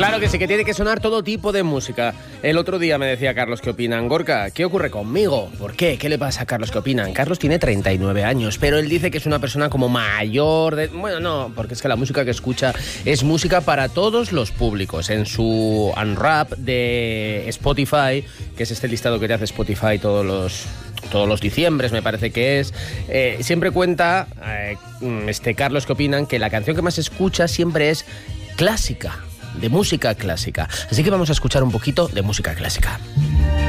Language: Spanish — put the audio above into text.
Claro que sí, que tiene que sonar todo tipo de música. El otro día me decía Carlos, ¿qué opinan? Gorka, ¿qué ocurre conmigo? ¿Por qué? ¿Qué le pasa a Carlos? ¿Qué opinan? Carlos tiene 39 años, pero él dice que es una persona como mayor. Bueno, no, porque es que la música que escucha es música para todos los públicos. En su Unwrapped de Spotify, que es este listado que te hace Spotify todos los diciembres, me parece que es, siempre cuenta Carlos, ¿qué opinan? Que la canción que más escucha siempre es clásica, de música clásica. Así que vamos a escuchar un poquito de música clásica.